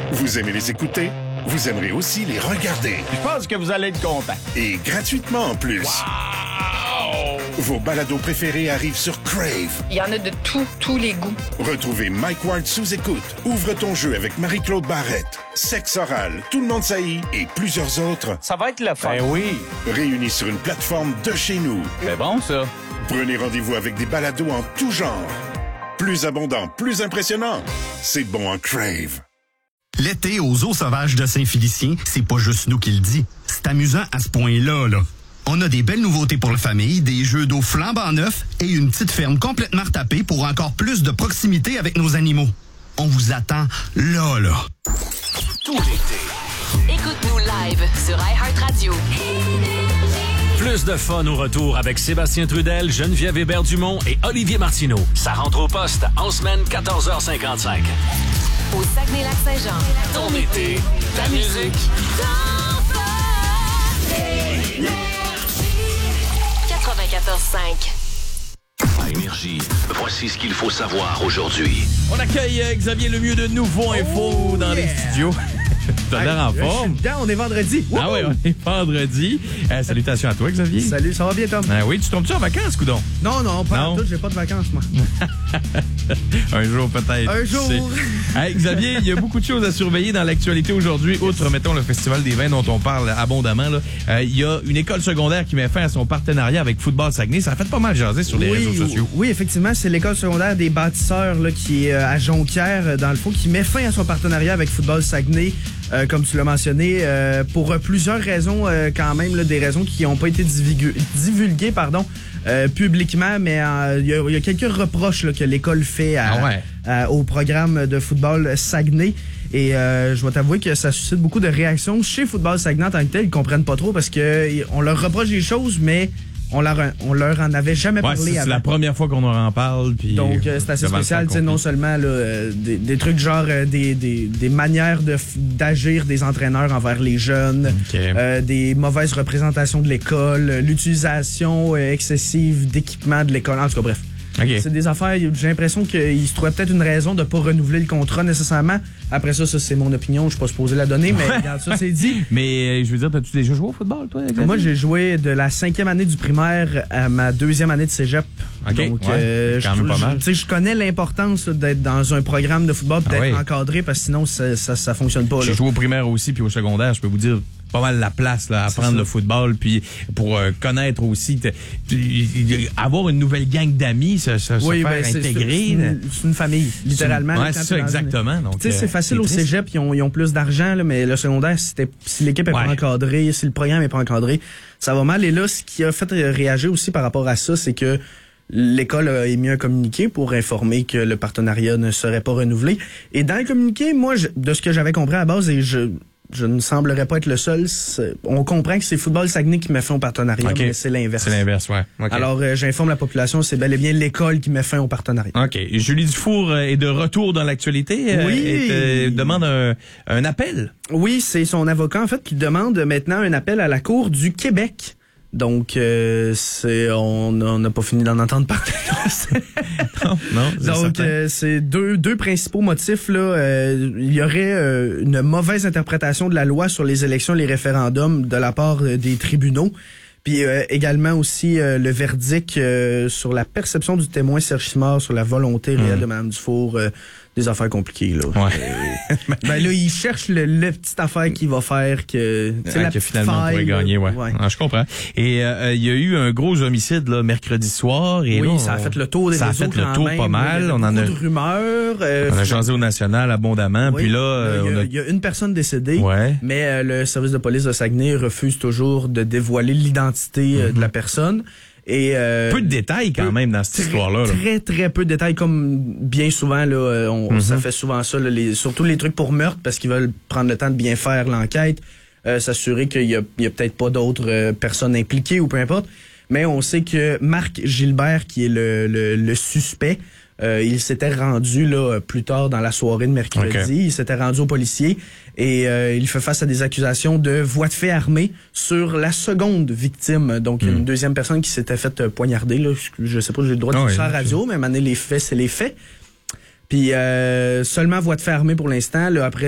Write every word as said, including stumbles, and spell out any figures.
Vous aimez les écouter? Vous aimerez aussi les regarder. Je pense que vous allez être content. Et gratuitement en plus. Wow! Vos balados préférés arrivent sur Crave. Il y en a de tous, tous les goûts. Retrouvez Mike Ward sous écoute, Ouvre ton jeu avec Marie-Claude Barrette, Sexe oral, Tout le monde saillit et plusieurs autres. Ça va être le fun. Ben oui. Réunis sur une plateforme de chez nous. C'est bon, ça. Prenez rendez-vous avec des balados en tout genre. Plus abondant, plus impressionnant. C'est bon en Crave. L'été aux eaux sauvages de Saint-Félicien, c'est pas juste nous qui le dit. C'est amusant à ce point-là, là. On a des belles nouveautés pour la famille, des jeux d'eau flambant neufs et une petite ferme complètement retapée pour encore plus de proximité avec nos animaux. On vous attend là, là. Tout l'été. Écoute-nous live sur iHeartRadio. Plus de fun au retour avec Sébastien Trudel, Geneviève Hébert-Dumont et Olivier Martineau. Ça rentre au poste en semaine quatorze heures cinquante-cinq. Au Saguenay-Lac-Saint-Jean. Ton été, ta musique. quatre-vingt-quatorze cinq. À Énergie, voici ce qu'il faut savoir aujourd'hui. On accueille euh, Xavier Lemieux de Nouveau Info Oh, dans yeah. les studios. T'as l'air en Hey, forme. je suis dedans, on est vendredi. Ah Wouhou! oui, on est vendredi. Euh, salutations à toi, Xavier. Salut, ça va bien, Tom? Ah oui, tu tombes-tu en vacances, coudon? Non, non, pas Non. en tout, j'ai pas de vacances, moi. Un jour peut-être. Un jour. Hey, Xavier, il y a beaucoup de choses à surveiller dans l'actualité aujourd'hui, outre, mettons, le Festival des vins dont on parle abondamment. Là. Euh, il y a une école secondaire qui met fin à son partenariat avec Football Saguenay. Ça a fait pas mal jaser sur les oui, réseaux sociaux. Oui, effectivement, c'est l'école secondaire des bâtisseurs là, qui est euh, à Jonquière, euh, dans le fond, qui met fin à son partenariat avec Football Saguenay, euh, comme tu l'as mentionné, euh, pour euh, plusieurs raisons euh, quand même, là, des raisons qui n'ont pas été divulguées, divulguées pardon, euh, publiquement, mais il y, y a quelques reproches là, que l'école fait à, Ah ouais. à, au programme de football Saguenay. Et euh, je dois t'avouer que ça suscite beaucoup de réactions chez Football Saguenay en tant que tel. Ils comprennent pas trop parce que on leur reproche des choses, mais on leur, on leur en avait jamais Ouais, parlé c'est, avant. c'est la première fois qu'on en parle. Puis Donc, euh, c'est assez devant le spécial, tu sais, non seulement là, euh, des, des trucs genre euh, des, des, des manières de, f- d'agir des entraîneurs envers les jeunes, Okay. euh, des mauvaises représentations de l'école, euh, l'utilisation euh, excessive d'équipements de l'école, en tout cas, bref. Okay. C'est des affaires, j'ai l'impression qu'il se trouvait peut-être une raison de ne pas renouveler le contrat nécessairement. Après ça, ça c'est mon opinion, je suis pas supposé la donner, mais regarde, ça c'est dit. Mais euh, je veux dire, as-tu déjà joué au football, toi? Xavier? Moi, j'ai joué de la cinquième année du primaire à ma deuxième année de cégep. OK, Donc, ouais, euh, c'est quand je, même pas je- mal. tu sais, je connais l'importance là, d'être dans un programme de football, Ah d'être oui. encadré, parce que sinon, ça, ça, ça fonctionne pas. Là. J'ai joué au primaire aussi, puis au secondaire, je peux vous dire pas mal la place là, à C'est prendre ça. le football, puis pour euh, connaître aussi, t- t- avoir une nouvelle gang d'amis, se, se, se Oui, faire ben, c'est, intégrer. c'est, une, c'est une famille, littéralement. Ouais, là, c'est quand ça, t'es dans une- exactement. Donc, Tu sais, c'est euh, facile au triste. cégep, ils ont, ils ont plus d'argent, là, mais le secondaire, si, t'es- si l'équipe est Ouais. pas encadrée, si le programme est pas encadré, ça va mal. Et là, ce qui a fait réagir aussi par rapport à ça, c'est que l'école a émis un communiqué pour informer que le partenariat ne serait pas renouvelé. Et dans le communiqué, moi, je- de ce que j'avais compris à la base, et je, je ne semblerais pas être le seul, c'est- on comprend que c'est Football Saguenay qui met fin au partenariat, OK. mais c'est l'inverse. C'est l'inverse, ouais. OK. Alors, euh, j'informe la population, c'est bel et bien l'école qui met fin au partenariat. OK. Julie Dufour euh, est de retour dans l'actualité. euh, Oui. et, euh, demande un, un appel. Oui, c'est son avocat, en fait, qui demande maintenant un appel à la Cour du Québec. Donc, euh, c'est on on n'a pas fini d'en entendre parler. Non, non. c'est Donc, certain. euh, c'est deux, deux principaux motifs. Là. Euh, il y aurait euh, une mauvaise interprétation de la loi sur les élections et les référendums de la part euh, des tribunaux. Puis euh, également aussi euh, le verdict euh, sur la perception du témoin Serge Simard sur la volonté réelle Mm. de Mme Dufour. Euh, des affaires compliquées, là. Ouais. Euh, ben là, il cherche le, le petite affaire qui va faire que... tu sais, Ah, la que petite finalement on faille, pourrait là. gagner, ouais. Ouais. Ah, je comprends. Et euh, il y a eu un gros homicide là, mercredi soir. Et Oui, là, ça a on- fait le tour des Ça a réseaux fait le quand tour même, pas là. mal. Il y On avait en a, beaucoup de rumeurs. euh, on a jasé au national abondamment. oui, Puis là, il y, on a, a... il y a une personne décédée, Ouais. mais euh, le service de police de Saguenay refuse toujours de dévoiler l'identité euh, de la personne. Et, euh, Peu de détails quand peu- même dans cette très, histoire-là. là. Très, très peu de détails, comme bien souvent, là, euh, on, Mhm. ça fait souvent ça, là, les, surtout les trucs pour meurtre, parce qu'ils veulent prendre le temps de bien faire l'enquête, euh, s'assurer qu'il y a, il y a peut-être pas d'autres euh, personnes impliquées ou peu importe. Mais on sait que Marc Gilbert, qui est le, le, le suspect, euh, il s'était rendu là plus tard dans la soirée de mercredi. Okay. Il s'était rendu au policier et euh, il fait face à des accusations de voie de fait armée sur la seconde victime. Donc, Mm. une deuxième personne qui s'était faite poignarder. Là. Je, je sais pas, j'ai le droit de Ah dire oui, ça à la radio, mais à un moment donné, les faits, c'est les faits. Puis euh, seulement voie de fait armée pour l'instant. Là, après